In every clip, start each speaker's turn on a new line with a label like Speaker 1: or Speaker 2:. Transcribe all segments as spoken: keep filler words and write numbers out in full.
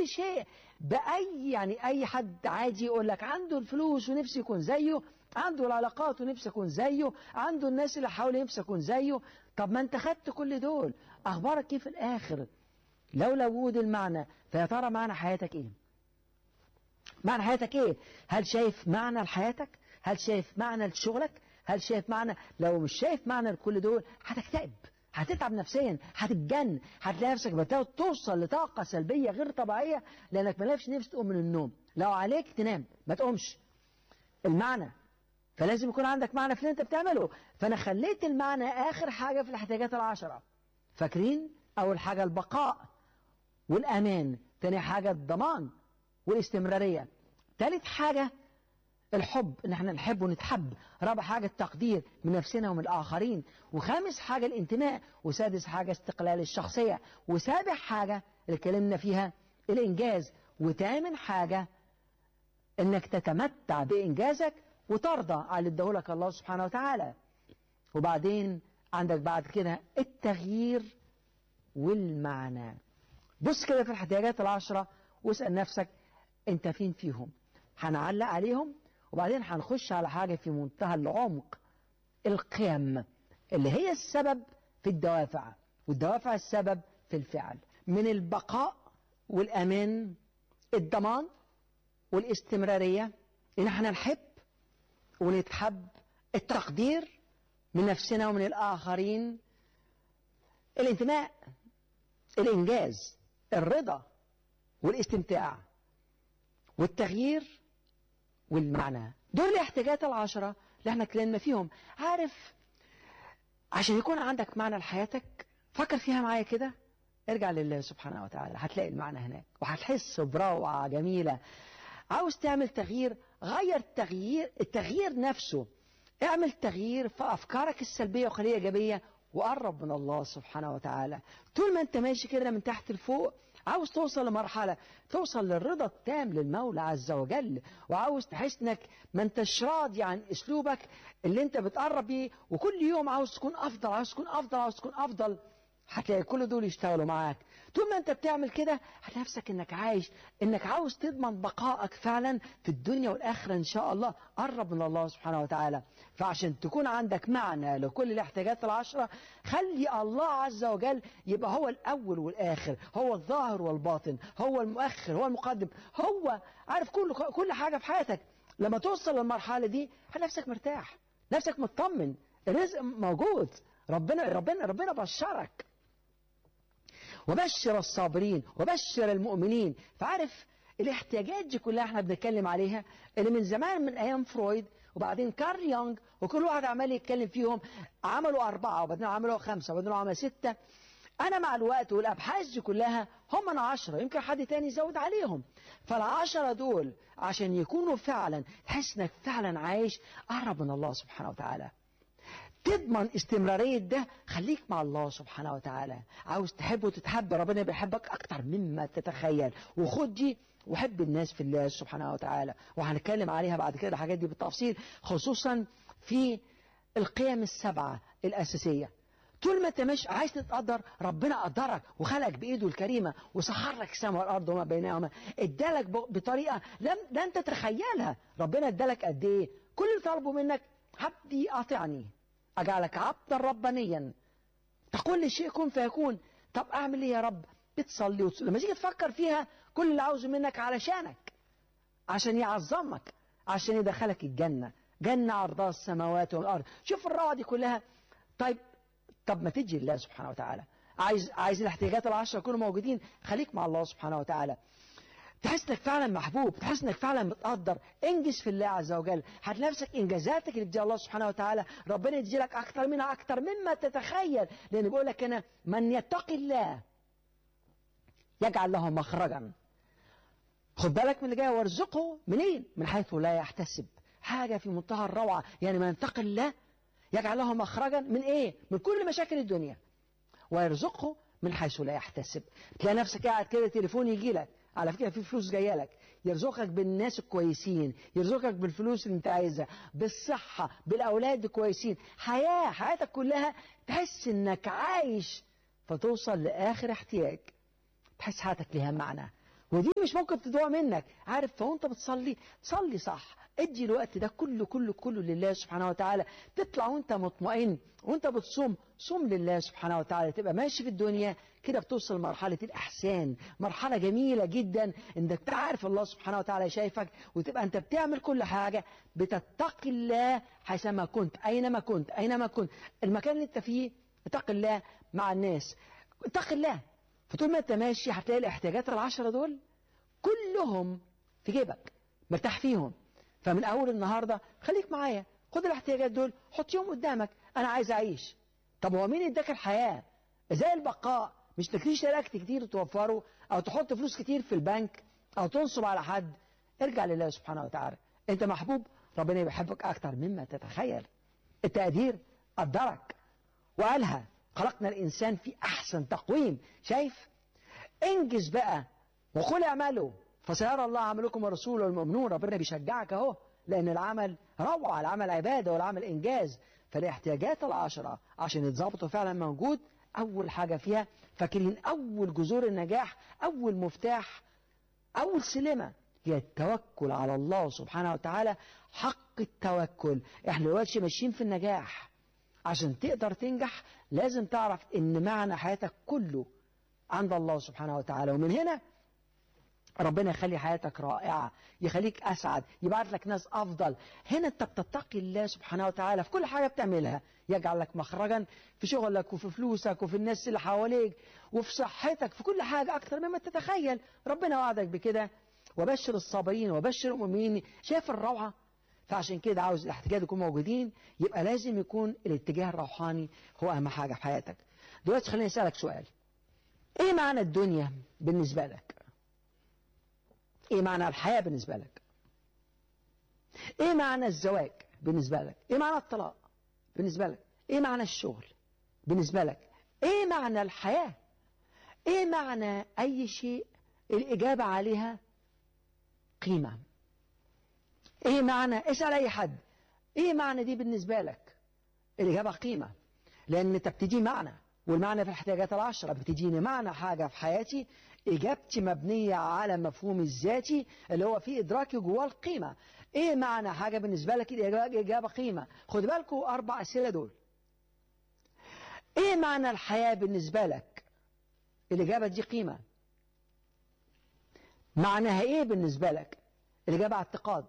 Speaker 1: كل شيء بأي يعني أي حد عادي يقول لك عنده الفلوس ونفسه يكون زيه، عنده العلاقات ونفسه يكون زيه، عنده الناس اللي حواليه نفسه يكون زيه. طب ما انت خدت كل دول، أخبارك ايه في الآخر؟ لولا وجود المعنى فيا ترى معنى حياتك ايه؟ معنى حياتك ايه؟ هل شايف معنى لحياتك؟ هل شايف معنى لشغلك؟ هل شايف معنى؟ لو مش شايف معنى لكل دول هتكتئب، هتتعب نفسيا، هتتجن، هتلاقي نفسك بتوصل لطاقة سلبية غير طبيعية لأنك مالكش نفس تقوم من النوم. لو عليك تنام ما تقومش. المعنى، فلازم يكون عندك معنى في اللي انت بتعمله. فأنا خليت المعنى آخر حاجة في الاحتياجات العشرة. فاكرين؟ أول حاجة البقاء والأمان، تاني حاجة الضمان والاستمرارية، ثالث حاجة الحب، ان احنا نحب ونتحب، رابع حاجة التقدير من نفسنا ومن الآخرين، وخامس حاجة الانتماء، وسادس حاجة استقلال الشخصية، وسابع حاجة اللي اتكلمنا فيها الإنجاز، وثامن حاجة انك تتمتع بإنجازك وترضى على اللي اداهولك الله سبحانه وتعالى. وبعدين عندك بعد كده التغيير والمعنى. بص كده في الاحتياجات العشرة واسأل نفسك انت فين فيهم. هنعلق عليهم وبعدين هنخش على حاجة في منتهى العمق، القيم اللي هي السبب في الدوافع، والدوافع السبب في الفعل. من البقاء والأمان، الضمان والاستمرارية، إن احنا نحب ونتحب، التقدير من نفسنا ومن الآخرين، الانتماء، الإنجاز، الرضا والاستمتاع والتغيير والمعنى. دول الاحتياجات العشرة اللي احنا اتكلمنا فيهم. عارف، عشان يكون عندك معنى لحياتك فكر فيها معايا كده، ارجع لله سبحانه وتعالى، هتلاقي المعنى هناك وهتحس بروعة جميلة. عاوز تعمل تغيير، غير التغيير التغيير نفسه، اعمل تغيير في أفكارك السلبية وخليها إيجابية، وقرب من الله سبحانه وتعالى. طول ما انت ماشي كده من تحت لفوق عاوز توصل لمرحلة توصل للرضا التام للمولى عز وجل، وعاوز تحس انك ما انتش راضي عن اسلوبك اللي انت بتقرب بيه، وكل يوم عاوز تكون افضل عاوز تكون افضل عاوز تكون افضل. هتلاقي كل دول يشتغلوا معاك. طول ما انت بتعمل كده هتلاقي نفسك انك عايش، انك عاوز تضمن بقائك فعلا في الدنيا والاخره ان شاء الله. قرب من الله سبحانه وتعالى. فعشان تكون عندك معنى لكل الاحتياجات العشره، خلي الله عز وجل يبقى هو الاول والاخر، هو الظاهر والباطن، هو المؤخر، هو المقدم، هو عارف كل كل حاجه في حياتك. لما توصل للمرحله دي هتلاقي نفسك مرتاح، نفسك مطمن، الرزق موجود. ربنا ربنا ربنا بشرك، وبشر الصابرين وبشر المؤمنين. فعارف الاحتياجات دي كلها احنا بنتكلم عليها، اللي من زمان من ايام فرويد وبعدين كارل يونغ، وكل واحد عمال يتكلم فيهم. عملوا أربعة وبعدين عملوا خمسة وبعدين عملوا ستة. أنا مع الوقت والأبحاث دي كلها هم أنا عشرة، يمكن حد تاني يزود عليهم. فالعشرة دول عشان يكونوا فعلا تحس إنك فعلا عايش قرب من الله سبحانه وتعالى. تضمن استمرارية ده، خليك مع الله سبحانه وتعالى. عاوز تحب وتتحب، ربنا بيحبك أكتر مما تتخيل. وخد دي وحب الناس في الله سبحانه وتعالى، وهنتكلم عليها بعد كده الحاجات دي بالتفصيل، خصوصا في القيم السبعة الأساسية. طول ما انت مش عايز تتقدر، ربنا قدرك وخلقك بإيده الكريمة وسخر لك السماء والأرض وما بينهما، ادالك بطريقة لم لن تتخيلها. ربنا ادالك قد ايه؟ كل اللي طالبه منك عبدي أطعني أجعلك عبدا ربانيا تقول لي شيء كن فيكون. طب أعمل إيه يا رب؟ بتصلي وتصلي. لما تيجي تفكر فيها كل اللي عاوزه منك علشانك، عشان يعظمك، عشان يدخلك الجنة، جنة عرضها السماوات والأرض. شوف الروعة دي كلها. طيب طب ما تجي لله سبحانه وتعالى. عايز عايز الاحتياجات العشرة يكونوا موجودين، خليك مع الله سبحانه وتعالى. تحس انك فعلا محبوب، تحس انك فعلا متقدر، انجز في الله عز وجل. هتلاقي نفسك انجازاتك اللي بيديها الله سبحانه وتعالى ربنا يدي لك اكتر منها، اكتر مما تتخيل. لان بيقول لك هنا من يتقي الله يجعل له مخرجا. خد بالك من اللي جاي، وارزقه منين؟ من حيث لا يحتسب. حاجه في منتهى الروعه. يعني من يتقي الله يجعل له مخرجا من ايه؟ من كل مشاكل الدنيا، ويرزقه من حيث لا يحتسب. تلاقي نفسك قاعد كده تليفون يجي لك، على فكرة في فلوس جايه لك، يرزقك بالناس الكويسين، يرزقك بالفلوس اللي انت عايزها، بالصحة، بالأولاد الكويسين. حياة حياتك كلها تحس انك عايش، فتوصل لآخر احتياج تحس حياتك لها معنى. ودي مش ممكن تضيع منك. عارف، فوانت بتصلي صلي صح، ادي الوقت ده كله كله كله لله سبحانه وتعالى. تطلع وانت مطمئن، وانت بتصوم صوم لله سبحانه وتعالى. تبقى ماشي في الدنيا كده بتوصل مرحلة الإحسان، مرحلة جميلة جدا انك تعرف الله سبحانه وتعالى شايفك، وتبقى انت بتعمل كل حاجة بتتقي الله حيثما كنت، أينما كنت أينما كنت المكان اللي انت فيه اتقي الله مع الناس، اتقي الله. فطول ما انت ماشي هتلاقي الاحتياجات العشرة دول كلهم في جيبك مرتاح فيهم. فمن أول النهاردة خليك معايا، خد الاحتياجات دول حطيهم قدامك. أنا عايز أعيش. طب هو مين اداك الحياة؟ زي البقاء، مش تكريش أكل كتير توفره، أو تحط فلوس كتير في البنك، أو تنصب على حد. ارجع لله سبحانه وتعالى. أنت محبوب، ربنا بيحبك أكتر مما تتخيل. التقدير قدرك وقالها خلقنا الإنسان في أحسن تقويم. شايف؟ انجز بقى وقل اعملوا فسيرى الله عملكم ورسوله والمؤمنون. ربنا بيشجعك اهو، لأن العمل روعة، العمل عبادة والعمل إنجاز. فالاحتياجات العشرة عشان يتظبطوا فعلا موجود. أول حاجة فيها، فاكرين أول جذور النجاح، أول مفتاح، أول سلمة هي التوكل على الله سبحانه وتعالى. حق التوكل. احنا دلوقتي ماشيين في النجاح. عشان تقدر تنجح لازم تعرف ان معنى حياتك كله عند الله سبحانه وتعالى. ومن هنا ربنا يخلي حياتك رائعة، يخليك أسعد، يبعث لك ناس أفضل. هنا أنت بتتقي الله سبحانه وتعالى في كل حاجة بتعملها. يجعل لك مخرجا في شغلك وفي فلوسك وفي الناس اللي حواليك وفي صحتك، في كل حاجة أكتر مما تتخيل. ربنا وعدك بكده. وبشر الصابرين وبشر المؤمنين. شايف الروعة؟ فعشان كده عاوز الاحتياجات يكون موجودين، يبقى لازم يكون الاتجاه الروحاني هو أهم حاجة في حياتك. دلوقتي خليني أسألك سؤال. إيه معنى الدنيا بالنسبة لك؟ ايه معنى الحياة بالنسبة لك؟ ايه معنى الزواج بالنسبة لك؟ ايه معنى الطلاق بالنسبة لك؟ ايه معنى الشغل بالنسبة لك؟ ايه معنى الحياة؟ ايه معنى اي شيء الاجابة عليها قيمة؟ ايه معنى، اسأل اي حد ايه معنى دي بالنسبة لك؟ الاجابة قيمة. لان انت بتدي معنى، والمعنى في الاحتياجات العشرة بتديني معنى حاجة في حياتي. إجابتي مبنية على مفهوم الذاتي اللي هو فيه إدراكي جواه القيمة. إيه معنى حاجة بالنسبة لك؟ الإجابة قيمة. خد بالكم أربع أسئلة دول. إيه معنى الحياة بالنسبة لك؟ الإجابة دي قيمة. معناها إيه بالنسبة لك؟ الإجابة اعتقاد.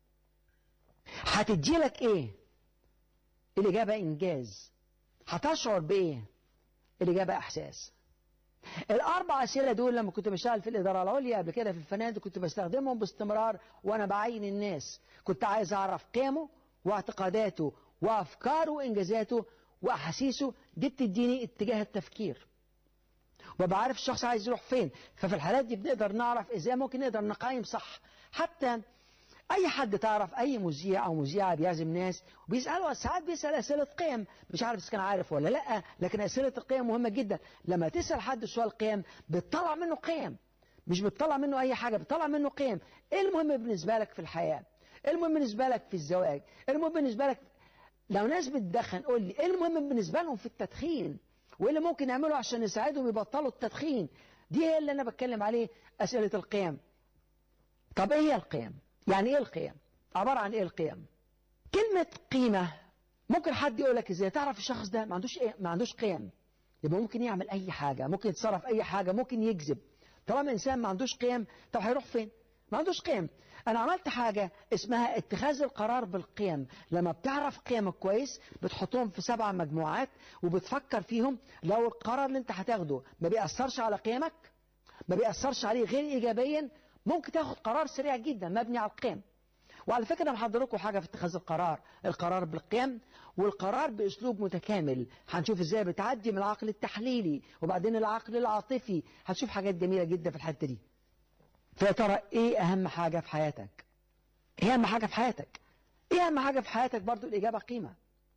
Speaker 1: هتدي لك إيه؟ الإجابة إنجاز. هتشعر بإيه؟ الإجابة إحساس. الأربع أسئلة دول لما كنت بشتغل في الإدارة العليا قبل كده في الفنادق كنت بستخدمهم باستمرار وأنا بعين الناس. كنت عايز أعرف قيمه واعتقاداته وأفكاره وإنجازاته وأحاسيسه. دي بتديني اتجاه التفكير وببقى عارف الشخص عايز يروح فين. ففي الحالات دي بنقدر نعرف إزاي ممكن نقدر نقيم صح. حتى أي حد تعرف، أي مذيع أو مذيعة بيعزم ناس وبيسألوا ساعات بيسأل أسئلة قيم، مش عارف إذا كان عارف ولا لأ، لكن أسئلة القيم مهمة جدا. لما تسأل حد سؤال قيم بتطلع منه قيم، مش بتطلع منه أي حاجة، بتطلع منه قيم. إيه المهم بالنسبة لك في الحياة؟ إيه المهم بالنسبة لك في الزواج؟ إيه المهم بالنسبة لك لو ناس بتدخن؟ قول لي إيه المهم بالنسبة لهم في التدخين؟ وإيه اللي ممكن يعملوا عشان يساعدهم يبطلوا التدخين؟ دي هي اللي أنا بتكلم عليه، أسئلة القيم. طب إيه هي القيم؟ يعني إيه القيم؟ عبارة عن إيه القيم؟ كلمة قيمة ممكن حد يقول لك إزاي تعرف الشخص ده ما عندوش إيه؟ ما عندوش قيم. يبقى ممكن يعمل أي حاجة، ممكن يتصرف أي حاجة، ممكن يكذب. طالما إنسان ما عندوش قيم، طب هيروح فين؟ ما عندوش قيم. أنا عملت حاجة اسمها اتخاذ القرار بالقيم. لما بتعرف قيمك كويس بتحطهم في سبع مجموعات وبتفكر فيهم. لو القرار اللي أنت هتاخده ما بيأثرش على قيمك، ما بيأثرش عليه غير إيجابيا، ممكن تاخد قرار سريع جدا مبني على القيم. وعلى فكرة أنا محضر لكم حاجة في اتخاذ القرار، القرار بالقيم والقرار بأسلوب متكامل. هنشوف إزاي بتعدي من العقل التحليلي وبعدين العقل العاطفي. هتشوف حاجات جميلة جدا في الحتة دي. فيا ترى إيه أهم حاجة في حياتك؟ إيه أهم حاجة في حياتك؟ إيه أهم حاجة في حياتك؟ برضو الإجابة قيمة.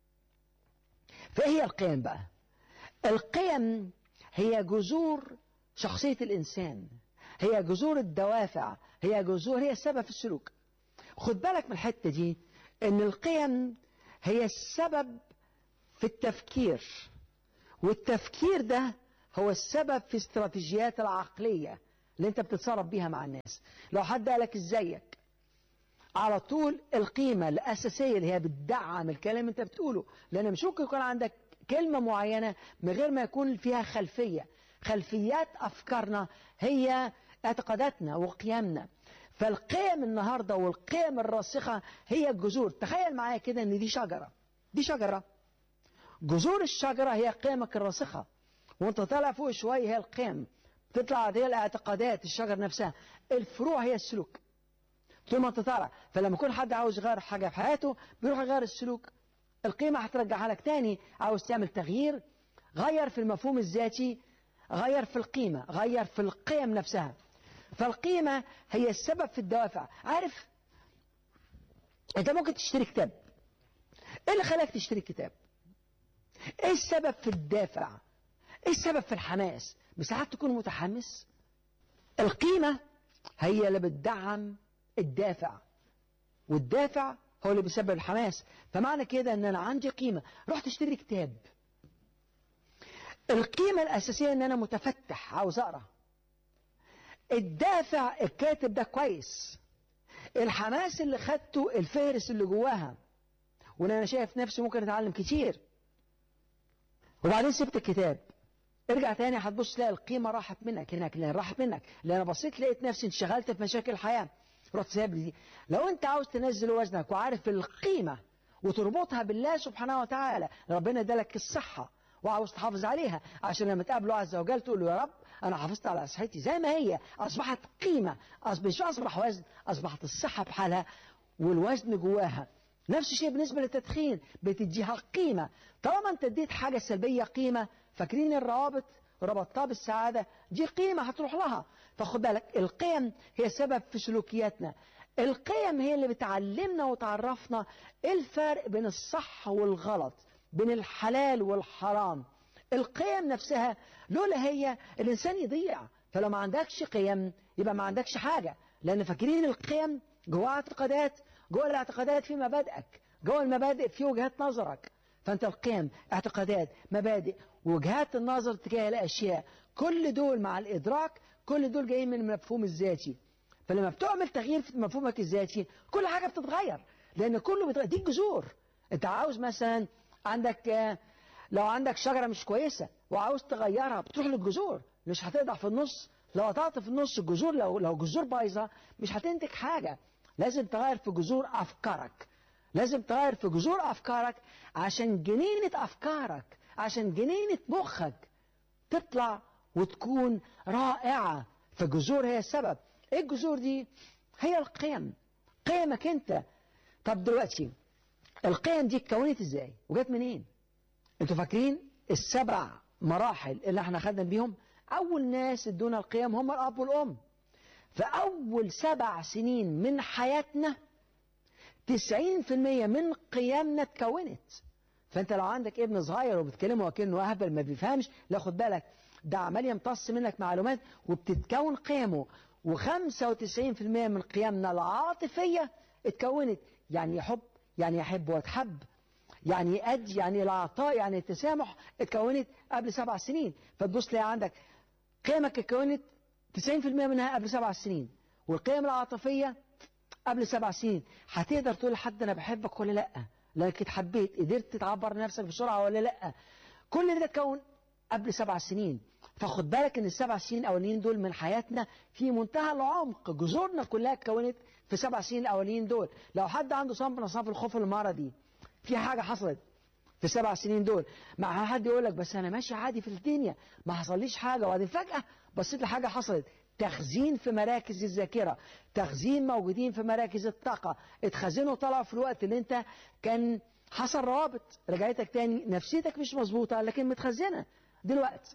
Speaker 1: فإيه هي القيم بقى؟ القيم هي جذور شخصية الإنسان، هي جذور الدوافع، هي جذور، هي السبب في السلوك. خد بالك من الحتة دي، ان القيم هي السبب في التفكير، والتفكير ده هو السبب في استراتيجيات العقلية. اللي انت بتتصرف بيها مع الناس. لو حد قالك ازيك، على طول القيمة الأساسية اللي هي بتدعم الكلام اللي انت بتقوله، لأن مش ممكن يكون عندك كلمة معينة من غير ما يكون فيها خلفية. خلفيات أفكارنا هي اعتقاداتنا وقيمنا. فالقيم النهاردة والقيم الراسخة هي الجذور. تخيل معايا كده ان دي شجرة، دي شجرة، جذور الشجرة هي قيمك الراسخة، وانت طالع فوق شوية هي القيم، تطلع هي الاعتقادات الشجرة نفسها، الفروع هي السلوك. طول ما انت طالع، فلما يكون حد عاوز يغير حاجة في حياته بيروح يغير السلوك، القيمة هترجعها لك تاني. عاوز تعمل تغيير، غير في المفهوم الذاتي، غير في القيمة، غير في القيم نفسها. فالقيمة هي السبب في الدوافع. عارف انت ممكن تشتري كتاب، ايه اللي خلاك تشتري كتاب؟ ايه السبب في الدافع؟ ايه السبب في الحماس؟ بساعات تكون متحمس. القيمة هي اللي بتدعم الدافع، والدافع هو اللي بيسبب الحماس. فمعنى كده ان انا عندي قيمة، رحت اشتري كتاب. القيمة الاساسية ان انا متفتح، عاوز اقرا. الدافع الكاتب ده كويس. الحماس اللي خدته الفهرس اللي جواها، وان انا شايف نفسي ممكن اتعلم كتير. وبعدين سبت الكتاب، ارجع تاني هتبص تلاقي القيمة راحت منك هناك. لان راحت منك لان انا بصيت لقيت نفسي انشغلت في مشاكل الحياة، رحت سايب دي. لو انت عاوز تنزل وزنك وعارف القيمة وتربطها بالله سبحانه وتعالى، ربنا ادالك الصحة وعاوز تحافظ عليها، عشان لما تقابله عز وجل تقول له يا رب انا حافظت على صحتي زي ما هي، اصبحت قيمة، مش اصبح وزن، اصبحت الصحة بحالها والوزن جواها. نفس الشيء بالنسبة للتدخين، بتديها قيمة. طالما انت اديت حاجة سلبية قيمة، فاكرين الروابط ربطتها بالسعادة، دي قيمة هتروح لها. فخد بالك القيم هي سبب في سلوكياتنا. القيم هي اللي بتعلمنا وتعرفنا ايه الفرق بين الصح والغلط، بين الحلال والحرام. القيم نفسها لولا هي الإنسان يضيع. فلو ما عندكش قيم يبقى ما عندكش حاجة، لأن فاكرين القيم جواها اعتقادات، جوا الاعتقادات في مبادئك، جوا المبادئ في وجهات نظرك. فأنت القيم اعتقادات مبادئ وجهات النظر تجاه الأشياء، كل دول مع الإدراك، كل دول جايين من المفهوم الذاتي. فلما بتعمل تغيير في مفهومك الذاتي كل حاجة بتتغير، لأن كله بتغير. دي الجذور. أنت عاوز مثلا عندك، لو عندك شجرة مش كويسة وعاوز تغيرها بتروح للجذور، مش هتقطع في النص. لو قطعت في النص الجذور، لو لو جذور بايظة مش هتنتج حاجة. لازم تغير في جذور أفكارك، لازم تغير في جذور أفكارك عشان جنينة أفكارك، عشان جنينة مخك تطلع وتكون رائعة. فالجذور هي السبب. ايه الجذور دي؟ هي القيم، قيمك انت. طب دلوقتي القيم دي اتكونت ازاي وجت منين؟ انتوا فاكرين السبع مراحل اللي احنا خدنا بيهم؟ اول ناس ادونا القيم هم الاب والام. فاول سبع سنين من حياتنا تسعين في المية من قيمنا اتكونت. فانت لو عندك ابن صغير وبتكلمه وكأنه اهبل ما بيفهمش، لا خد بالك ده عمال يمتص منك معلومات وبتتكون قيمه. وخمسة وتسعين في المية من قيمنا العاطفية اتكونت، يعني يحب، يعني يحب وتحب، يعني يأدي، يعني العطاء، يعني التسامح، اتكونت قبل سبع سنين. فتبص تلاقي عندك قيمك اتكونت تسعين في المية منها قبل سبع سنين، والقيم العاطفية قبل سبع سنين. هتقدر تقول لحد أنا بحبك ولا لأ؟ لكن اتحبيت، قدرت تعبر نفسك بسرعة ولا لأ؟ كل ده اتكون قبل سبع سنين. فخد بالك ان السبع سنين الاولين دول من حياتنا في منتهى العمق، جذورنا كلها اتكونت في سبع سنين الاولين دول. لو حد عنده صنف من اصناف الخوف المرضي، في حاجة حصلت في السبع سنين دول. مع حد يقول لك بس انا ماشي عادي في الدنيا ما حصليش حاجة، وبعدين فجأة بصيت لحاجة حصلت، تخزين في مراكز الذاكرة، تخزين موجودين في مراكز الطاقة، اتخزنوا طلعوا في الوقت اللي انت كان حصل روابط رجعتك تاني، نفسيتك مش مظبوطة لكن متخزنة دلوقتي.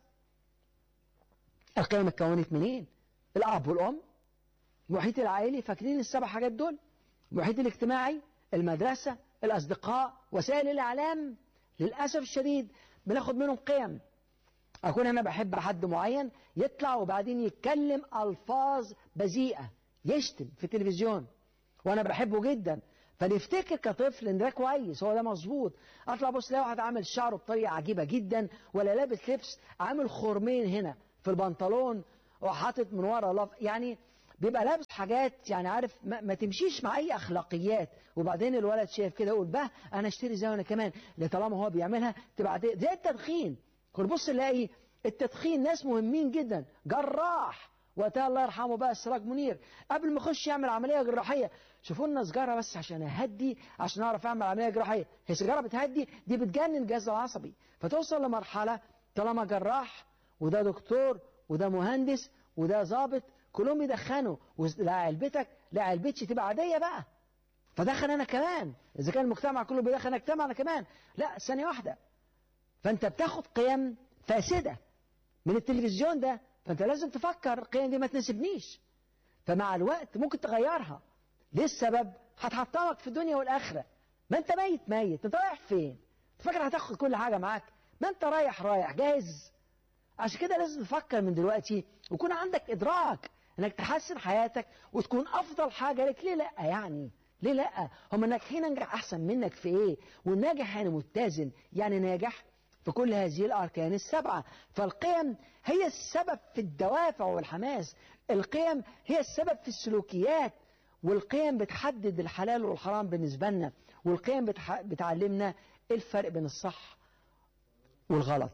Speaker 1: القيم اتكونت منين؟ الأب والأم، المحيط العائلي، فاكرين السبع حاجات دول؟ المحيط الاجتماعي، المدرسة، الأصدقاء، وسائل الإعلام. للأسف الشديد بناخد منهم قيم. أكون أنا بحب حد معين يطلع وبعدين يتكلم ألفاظ بذيئة، يشتم في التلفزيون وأنا بحبه جدا، فنفتكر كطفل ان ده كويس، هو ده مظبوط. اطلع بص الاقي واحد عامل شعره بطريقه عجيبه جدا، ولا لابس لبس عامل خرمين هنا في البنطلون وحاطط من ورا لف، يعني بيبقى لابس حاجات يعني عارف ما, ما تمشيش مع اي اخلاقيات. وبعدين الولد شايف كده يقول بقى انا اشتري زي انا كمان، اللي طالما هو بيعملها تبقى زي التدخين. كل بص نلاقي التدخين ناس مهمين جدا، جراح وقتها الله يرحمه بقى السراج منير قبل ما يخش يعمل عمليه جراحيه، شوفوا لنا سجاره بس عشان اهدي عشان اعرف اعمل عمليه جراحيه. هي سيجاره بتهدي؟ دي بتجنن الجهاز العصبي. فتوصل لمرحله طالما جراح وده دكتور وده مهندس وده ضابط كلهم يدخنوا، لا علبتك لا علبتش تبقى عاديه بقى، فدخن انا كمان. اذا كان المجتمع كله بيدخن اجتمع انا كمان، لا ثانيه واحده. فانت بتاخد قيم فاسده من التلفزيون ده، فانت لازم تفكر القيم دي ما تناسبنيش، فمع الوقت ممكن تغيرها. ليه السبب؟ هتحطمك في الدنيا والاخره. ما انت ميت ميت، انت رايح فين؟ تفكر هتاخد كل حاجه معاك؟ ما انت رايح رايح جاهز. عشان كده لازم تفكر من دلوقتي ويكون عندك ادراك انك تحسن حياتك وتكون افضل حاجه لك. ليه لا يعني؟ ليه لا؟ هم الناجحين انجح احسن منك في ايه؟ والناجح يعني متزن، يعني ناجح في كل هذه الاركان السبعه. فالقيم هي السبب في الدوافع والحماس، القيم هي السبب في السلوكيات، والقيم بتحدد الحلال والحرام بالنسبه لنا، والقيم بتح... بتعلمنا الفرق بين الصح والغلط.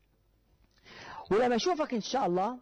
Speaker 1: ولما اشوفك ان شاء الله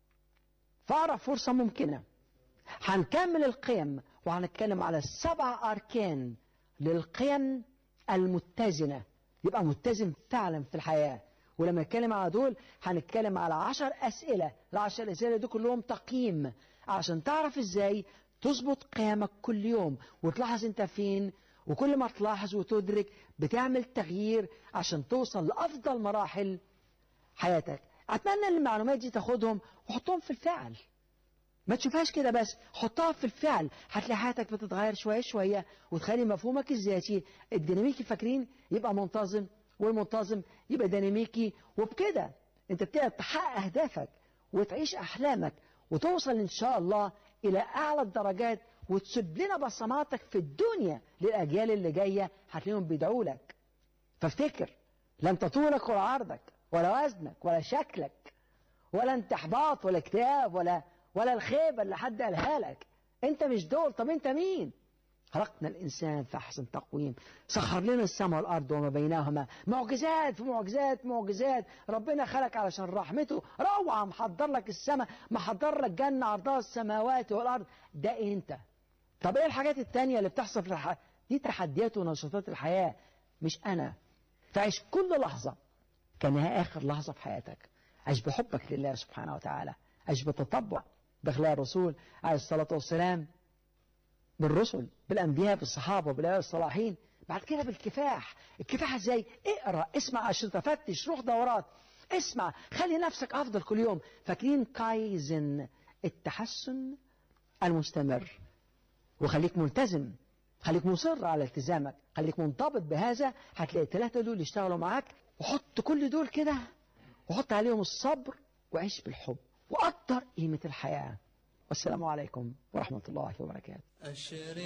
Speaker 1: في اقرب فرصه ممكنه هنكمل القيم وهنتكلم على السبع اركان للقيم المتزنه، يبقى متزن فعلا في الحياه. ولما نتكلم على دول هنتكلم على عشر اسئله، العشر اسئله دول كلهم تقييم عشان تعرف ازاي تظبط قيمك كل يوم وتلاحظ انت فين، وكل ما تلاحظ وتدرك بتعمل تغيير عشان توصل لافضل مراحل حياتك. أتمنى أن المعلومات دي تاخدهم وحطهم في الفعل، ما تشوفهاش كده بس، حطها في الفعل. هتلاقي حياتك بتتغير شوية شوية وتخلي مفهومك الذاتي الديناميكي فاكرين يبقى منتظم، والمنتظم يبقى ديناميكي، وبكده أنت بتقدر تحقق أهدافك وتعيش أحلامك وتوصل إن شاء الله إلى أعلى الدرجات وتسيب لنا بصماتك في الدنيا للأجيال اللي جاية هتلاقيهم بيدعوا لك. فافتكر لا أنت طولك ولا عرضك ولا وزنك ولا شكلك ولا انت احباط ولا اكتئاب ولا ولا الخيبه اللي حد قالها لك، انت مش دول. طب انت مين؟ خلقنا الانسان في احسن تقويم، سخر لنا السماء والارض وما بينهما، معجزات في معجزات معجزات. ربنا خلق علشان رحمته روعه، محضر لك السماء، محضر لك جنه عرضها السماوات والارض. ده انت. طب ايه الحاجات التانية اللي بتحصل في الحياه؟ دي تحديات ونشاطات الحياه، مش انا. فعيش كل لحظه كانها آخر لحظة في حياتك، عيش بحبك لله سبحانه وتعالى، عيش بتطبع بأخلاق الرسول عليه الصلاة والسلام، بالرسل بالأنبياء بالصحابة بالأولياء الصالحين. بعد كده بالكفاح. الكفاح ازاي؟ اقرأ، اسمع أشرطة، فتش، روح دورات، اسمع، خلي نفسك أفضل كل يوم. فاكرين كايزن؟ التحسن المستمر. وخليك ملتزم، خليك مصر على التزامك، خليك منضبط بهذا. هتلاقي الثلاثة دول يشتغلوا معاك. وحط كل دول كده وحط عليهم الصبر وعيش بالحب وقدر قيمة الحياة. والسلام عليكم ورحمة الله وبركاته.